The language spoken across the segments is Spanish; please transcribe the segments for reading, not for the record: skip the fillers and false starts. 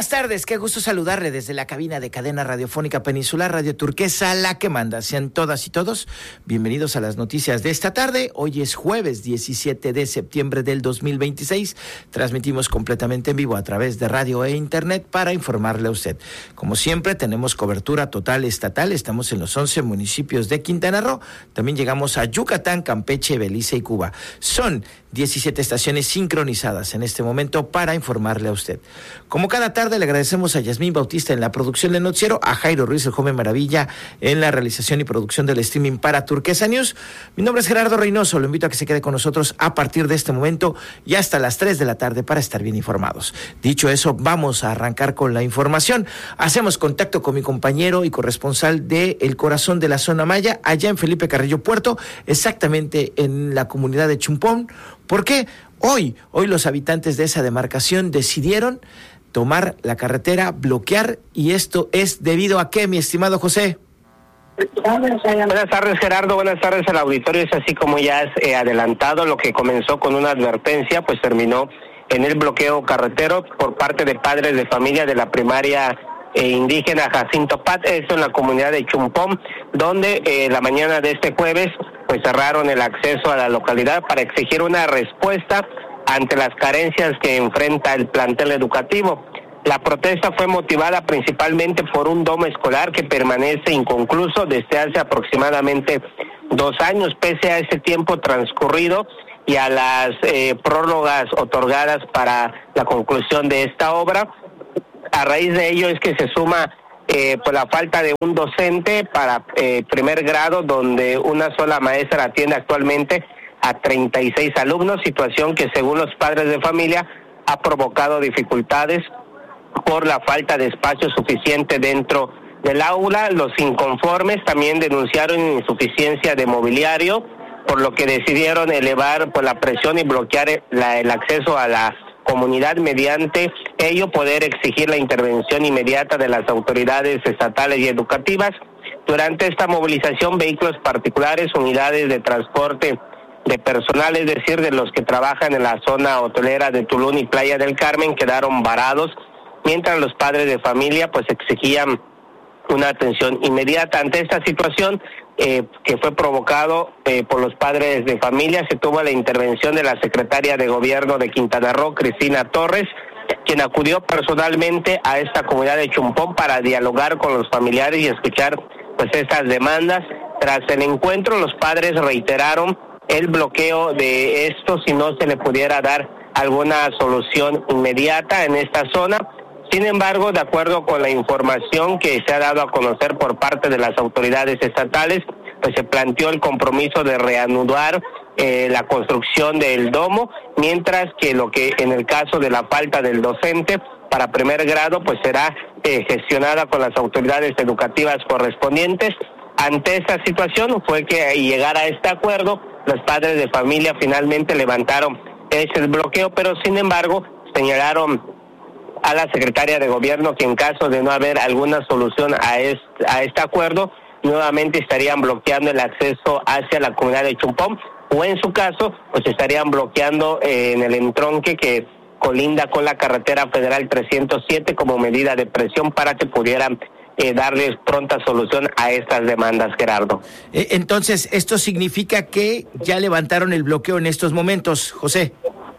Buenas tardes, qué gusto saludarle desde la cabina de Cadena Radiofónica Peninsular Radio Turquesa, la que manda. Sean todas y todos bienvenidos a las noticias de esta tarde. Hoy es jueves 17 de septiembre del 2026. Transmitimos completamente en vivo a través de radio e internet para informarle a usted. Como siempre, tenemos cobertura total estatal. Estamos en los 11 municipios de Quintana Roo. También llegamos a Yucatán, Campeche, Belice y Cuba. Son 17 estaciones sincronizadas en este momento para informarle a usted. Como cada tarde, le agradecemos a Yasmín Bautista en la producción del noticiero, a Jairo Ruiz, el joven maravilla, en la realización y producción del streaming para Turquesa News. Mi nombre es Gerardo Reynoso, lo invito a que se quede con nosotros a partir de este momento y hasta las 3 de la tarde para estar bien informados. Dicho eso, vamos a arrancar con la información. Hacemos contacto con mi compañero y corresponsal de El Corazón de la Zona Maya, allá en Felipe Carrillo Puerto, exactamente en la comunidad de Chumpón. ¿Por qué? Hoy los habitantes de esa demarcación decidieron tomar la carretera, bloquear, y esto es debido a ¿qué, mi estimado José? Buenas tardes, Gerardo, buenas tardes al auditorio. Es así como ya has adelantado, lo que comenzó con una advertencia, pues terminó en el bloqueo carretero por parte de padres de familia de la primaria indígena Jacinto Pat, esto en la comunidad de Chumpón, donde la mañana de este jueves pues cerraron el acceso a la localidad para exigir una respuesta ante las carencias que enfrenta el plantel educativo. La protesta fue motivada principalmente por un domo escolar que permanece inconcluso desde hace aproximadamente 2 años, pese a ese tiempo transcurrido y a las prórrogas otorgadas para la conclusión de esta obra. A raíz de ello es que se suma pues la falta de un docente para primer grado, donde una sola maestra atiende actualmente a 36 alumnos, situación que según los padres de familia ha provocado dificultades por la falta de espacio suficiente dentro del aula. Los inconformes también denunciaron insuficiencia de mobiliario, por lo que decidieron elevar pues la presión y bloquear el acceso a la comunidad, mediante ello poder exigir la intervención inmediata de las autoridades estatales y educativas. Durante esta movilización, vehículos particulares, unidades de transporte de personal, es decir, de los que trabajan en la zona hotelera de Tulum y Playa del Carmen, quedaron varados, mientras los padres de familia pues exigían una atención inmediata. Ante esta situación que fue provocado por los padres de familia, se tuvo la intervención de la secretaria de Gobierno de Quintana Roo, Cristina Torres, quien acudió personalmente a esta comunidad de Chumpón para dialogar con los familiares y escuchar pues estas demandas. Tras el encuentro, los padres reiteraron el bloqueo de esto si no se le pudiera dar alguna solución inmediata en esta zona. Sin embargo, de acuerdo con la información que se ha dado a conocer por parte de las autoridades estatales, pues se planteó el compromiso de reanudar la construcción del domo, mientras que lo que en el caso de la falta del docente para primer grado, pues será gestionada con las autoridades educativas correspondientes. Ante esta situación fue que llegara a este acuerdo, los padres de familia finalmente levantaron ese bloqueo, pero sin embargo señalaron a la secretaria de Gobierno que en caso de no haber alguna solución a este acuerdo, nuevamente estarían bloqueando el acceso hacia la comunidad de Chumpón, o en su caso, pues estarían bloqueando en el entronque que colinda con la carretera federal 307 como medida de presión para que pudieran darles pronta solución a estas demandas, Gerardo. Entonces, ¿esto significa que ya levantaron el bloqueo en estos momentos, José?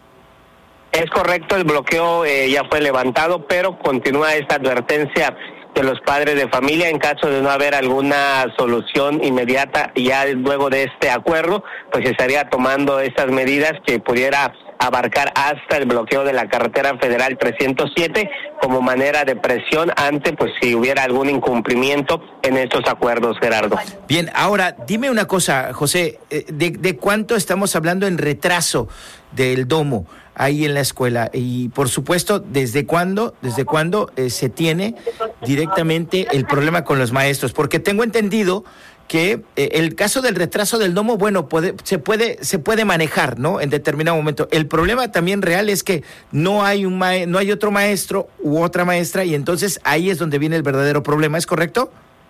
Es correcto, el bloqueo ya fue levantado, pero continúa esta advertencia de los padres de familia en caso de no haber alguna solución inmediata ya luego de este acuerdo, pues estaría tomando estas medidas que pudiera abarcar hasta el bloqueo de la carretera federal 307 como manera de presión ante pues si hubiera algún incumplimiento en estos acuerdos, Gerardo. Bien, ahora dime una cosa, José, ¿de cuánto estamos hablando en retraso del domo ahí en la escuela? Y por supuesto, ¿desde cuándo se tiene directamente el problema con los maestros? Porque tengo entendido que el caso del retraso del domo, bueno, se puede manejar, ¿no? En determinado momento. El problema también real es que no hay otro maestro u otra maestra, y entonces ahí es donde viene el verdadero problema, ¿es correcto?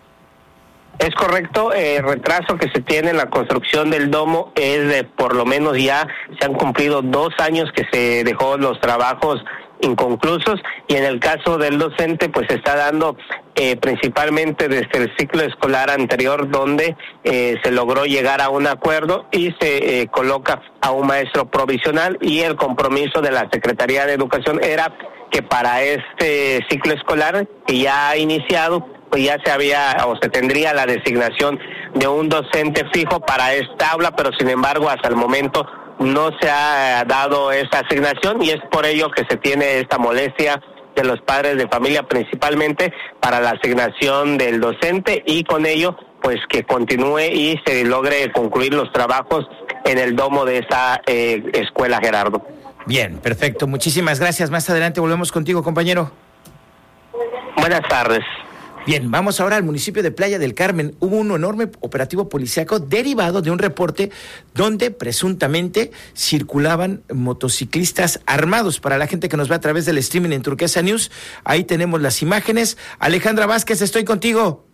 Es correcto, el retraso que se tiene en la construcción del domo es de por lo menos ya se han cumplido 2 años que se dejó los trabajos inconclusos, y en el caso del docente pues se está dando principalmente desde el ciclo escolar anterior, donde se logró llegar a un acuerdo y se coloca a un maestro provisional, y el compromiso de la Secretaría de Educación era que para este ciclo escolar que ya ha iniciado, pues ya se tendría la designación de un docente fijo para esta aula, pero sin embargo hasta el momento no se ha dado esa asignación, y es por ello que se tiene esta molestia de los padres de familia, principalmente para la asignación del docente, y con ello pues que continúe y se logre concluir los trabajos en el domo de esa escuela, Gerardo. Bien, perfecto, muchísimas gracias. Más adelante volvemos contigo, compañero. Buenas tardes. Bien, vamos ahora al municipio de Playa del Carmen. Hubo un enorme operativo policíaco derivado de un reporte donde presuntamente circulaban motociclistas armados. Para la gente que nos ve a través del streaming en Turquesa News, ahí tenemos las imágenes. Alejandra Vázquez, estoy contigo.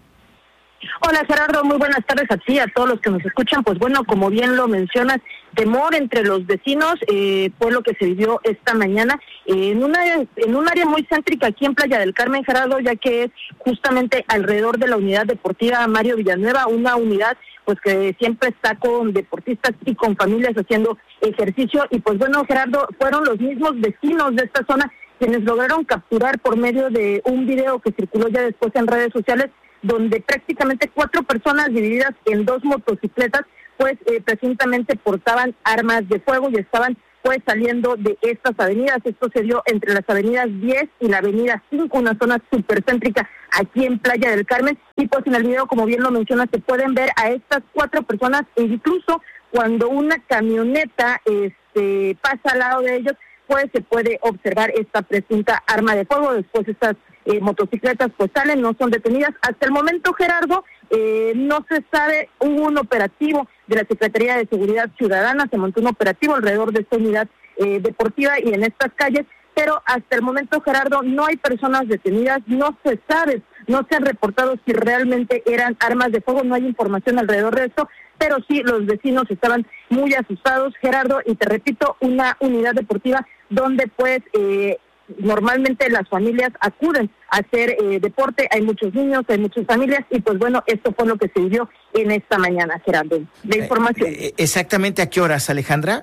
Hola Gerardo, muy buenas tardes a ti, a todos los que nos escuchan. Pues bueno, como bien lo mencionas, temor entre los vecinos fue lo que se vivió esta mañana en un área muy céntrica aquí en Playa del Carmen, Gerardo, ya que es justamente alrededor de la unidad deportiva Mario Villanueva, una unidad pues que siempre está con deportistas y con familias haciendo ejercicio. Y pues bueno, Gerardo, fueron los mismos vecinos de esta zona quienes lograron capturar por medio de un video que circuló ya después en redes sociales, donde prácticamente 4 personas divididas en 2 motocicletas, pues presuntamente portaban armas de fuego y estaban pues saliendo de estas avenidas. Esto se dio entre las avenidas 10 y la avenida 5, una zona supercéntrica aquí en Playa del Carmen, y pues en el video, como bien lo menciona, se pueden ver a estas 4 personas, e incluso cuando una camioneta pasa al lado de ellos, pues se puede observar esta presunta arma de fuego. Después estas motocicletas pues salen, no son detenidas. Hasta el momento, Gerardo, no se sabe. Hubo un operativo de la Secretaría de Seguridad Ciudadana, se montó un operativo alrededor de esta unidad deportiva y en estas calles, pero hasta el momento, Gerardo, no hay personas detenidas, no se sabe, no se han reportado si realmente eran armas de fuego, no hay información alrededor de esto, pero sí los vecinos estaban muy asustados, Gerardo, y te repito, una unidad deportiva donde pues normalmente las familias acuden a hacer deporte, hay muchos niños, hay muchas familias, y pues bueno, esto fue lo que se vivió en esta mañana, Gerardo, de información. ¿Exactamente a qué horas, Alejandra?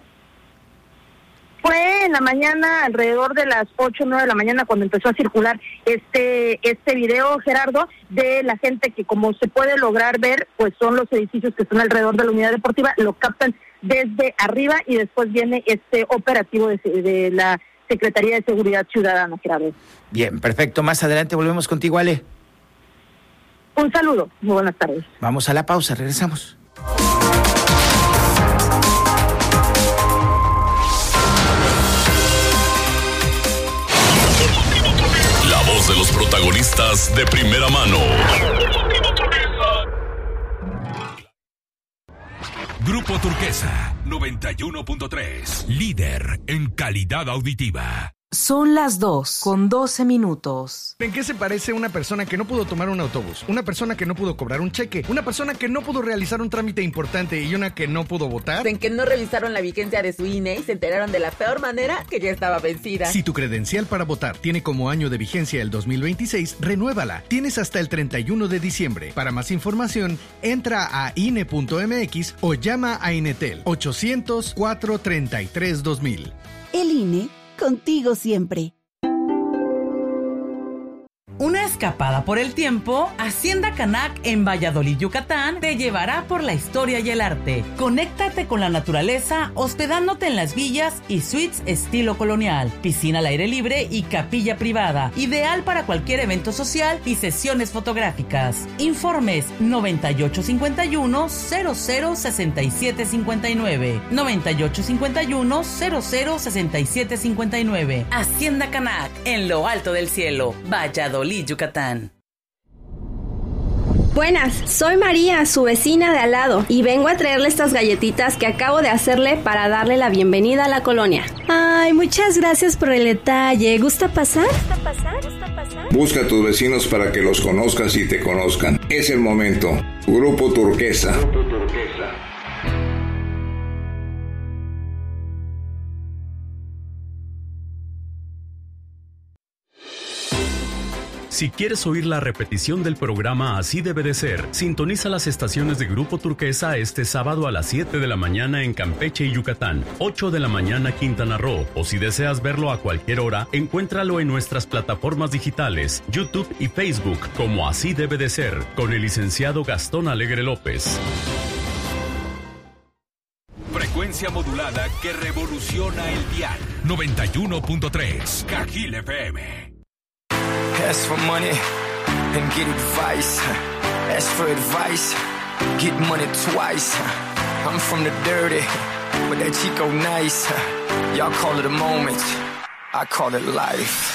Fue en la mañana, alrededor de las 8 o 9 de la mañana, cuando empezó a circular este video, Gerardo, de la gente que, como se puede lograr ver, pues son los edificios que están alrededor de la unidad deportiva, lo captan desde arriba, y después viene este operativo de la Secretaría de Seguridad Ciudadana, Gerardo. Bien, perfecto. Más adelante volvemos contigo, Ale. Un saludo, muy buenas tardes. Vamos a la pausa, regresamos. La voz de los protagonistas de primera mano. Grupo Turquesa 91.3, líder en calidad auditiva. Son las 2:12. ¿En qué se parece una persona que no pudo tomar un autobús? Una persona que no pudo cobrar un cheque, una persona que no pudo realizar un trámite importante y una que no pudo votar. En que no revisaron la vigencia de su INE y se enteraron de la peor manera, que ya estaba vencida. Si tu credencial para votar tiene como año de vigencia el 2026, renuévala. Tienes hasta el 31 de diciembre. Para más información, entra a INE.mx o llama a Inetel 800-433-2000. El INE, contigo siempre. Una escapada por el tiempo, Hacienda Canac en Valladolid, Yucatán, te llevará por la historia y el arte. Conéctate con la naturaleza hospedándote en las villas y suites estilo colonial, piscina al aire libre y capilla privada, ideal para cualquier evento social y sesiones fotográficas. Informes 9851-006759, 9851-006759. Hacienda Canac, en lo alto del cielo, Valladolid, Yucatán. Buenas, soy María, su vecina de al lado, y vengo a traerle estas galletitas que acabo de hacerle para darle la bienvenida a la colonia. Ay, muchas gracias por el detalle. ¿Gusta pasar? Busca a tus vecinos para que los conozcas y te conozcan. Es el momento. Grupo Turquesa. Si quieres oír la repetición del programa Así debe de ser, sintoniza las estaciones de Grupo Turquesa este sábado a las 7 de la mañana en Campeche y Yucatán, 8 de la mañana Quintana Roo, o si deseas verlo a cualquier hora, encuéntralo en nuestras plataformas digitales, YouTube y Facebook, como Así debe de ser, con el licenciado Gastón Alegre López. Frecuencia modulada que revoluciona el dial. 91.3 Cajil FM. Ask for money and get advice. Ask for advice, get money twice. I'm from the dirty, but that Chico nice. Y'all call it a moment, I call it life.